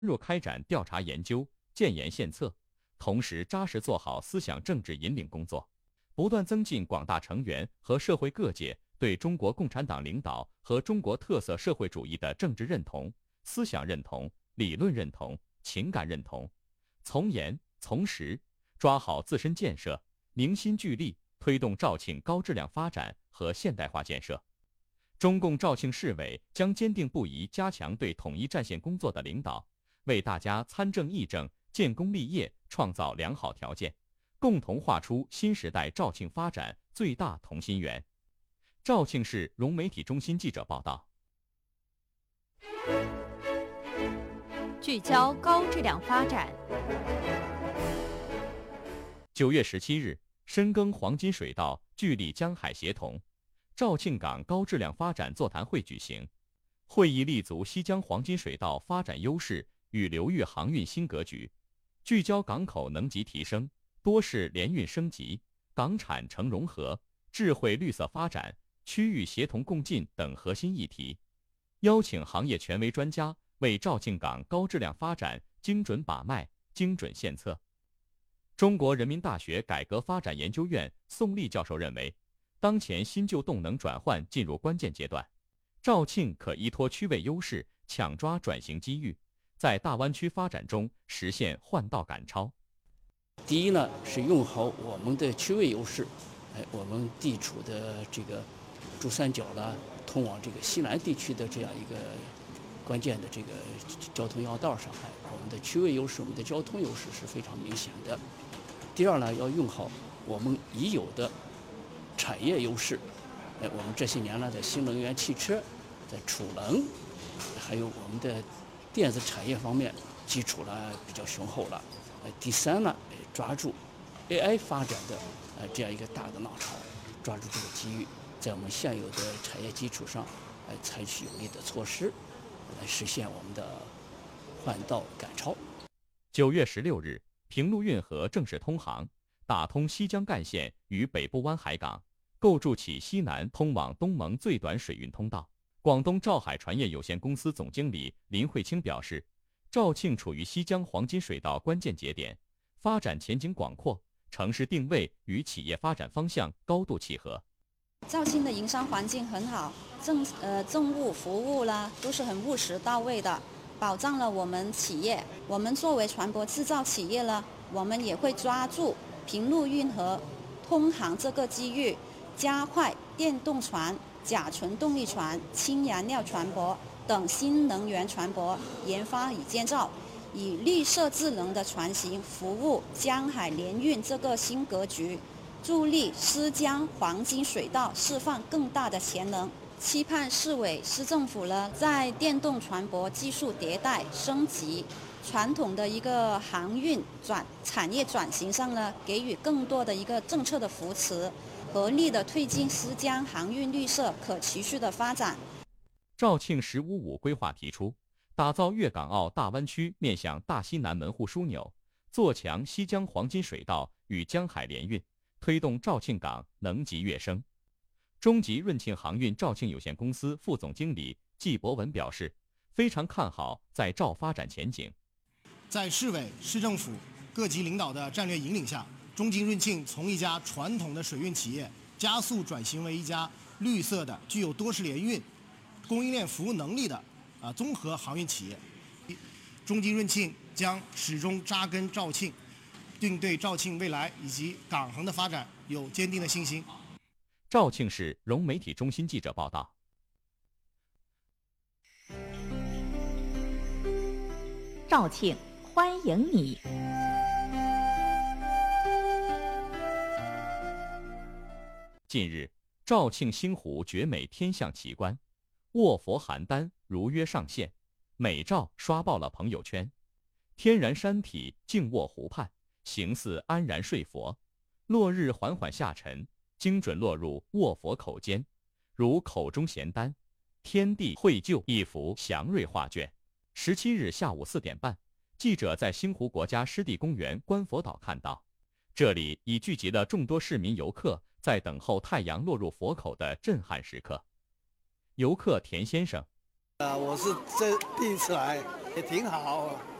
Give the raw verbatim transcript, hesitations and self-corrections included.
入开展调查研究、建言献策，同时扎实做好思想政治引领工作，不断增进广大成员和社会各界对中国共产党领导和中国特色社会主义的政治认同、思想认同、理论认同、情感认同，从严从实，抓好自身建设，凝心聚力推动肇庆高质量发展和现代化建设。中共肇庆市委将坚定不移加强对统一战线工作的领导，为大家参政议政、建功立业创造良好条件，共同画出新时代肇庆发展最大同心圆。肇庆市融媒体中心记者报道。 聚焦高质量发展。 九月十七日，深耕黄金水道，聚力江海协同，肇庆港高质量发展座谈会举行。会议立足西江黄金水道发展优势与流域航运新格局，聚焦港口能级提升、多式联运升级、港产城融合、智慧绿色发展、区域协同共进等核心议题，邀请行业权威专家为肇庆港高质量发展精准把脉、精准献策。中国人民大学改革发展研究院宋立教授认为，当前新旧动能转换进入关键阶段，肇庆可依托区位优势，抢抓转型机遇，在大湾区发展中实现换道赶超。 第一呢，是用好我们的区位优势，哎，我们地处的这个珠三角啦，通往这个西南地区的这样一个关键的这个交通要道上，哎，我们的区位优势、我们的交通优势是非常明显的。第二呢，要用好我们已有的产业优势，哎，我们这些年来的新能源汽车、在储能，还有我们的电子产业方面基础呢比较雄厚了。呃，第三呢，抓住 A I 发展的呃这样一个大的浪潮，抓住这个机遇，在我们现有的产业基础上，呃，采取有力的措施，来实现我们的换道赶超。 九月十六日，平陆运河正式通航，打通西江干线与北部湾海港，构筑起西南通往东盟最短水运通道。广东肇海船业有限公司总经理林慧清表示，肇庆处于西江黄金水道关键节点，发展前景广阔，城市定位与企业发展方向高度契合。 肇庆的营商环境很好，政呃政务服务啦都是很务实到位的，保障了我们企业。我们作为船舶制造企业呢，我们也会抓住平陆运河通航这个机遇，加快电动船、甲醇动力船、氢燃料船舶等新能源船舶研发与建造，以绿色智能的船型服务江海联运这个新格局，助力思江黄金水道释放更大的潜能。期盼市委市政府呢，在电动船舶技术迭代升级、传统的一个航运转产业转型上呢，给予更多的一个政策的扶持，合力的推进思江航运绿色可持续的发展。 肇庆“十五五”规划提出，打造粤港澳大湾区面向大西南门户枢纽，做强西江黄金水道与江海联运，推动肇庆港能级跃升。中集润庆航运肇庆有限公司副总经理季博文表示，非常看好在肇发展前景。 在市委、市政府各级领导的战略引领下，中集润庆从一家传统的水运企业加速转型为一家绿色的、具有多式联运、供应链服务能力的啊综合航运企业。中集润庆将始终扎根肇庆，并对肇庆未来以及港航的发展有坚定的信心。 肇庆市融媒体中心记者报道。 肇庆欢迎你。 近日，肇庆星湖绝美天象奇观，卧佛邯郸如约上线，美照刷爆了朋友圈。天然山体静卧湖畔，形似安然睡佛，落日缓缓下沉，精准落入卧佛口间，如口中咸丹，天地绘就一幅祥瑞画卷。十七日下午四点半，记者在星湖国家湿地公园观佛岛看到，这里已聚集了众多市民游客，在等候太阳落入佛口的震撼时刻。游客田先生， 啊，我是这第一次来，也挺好。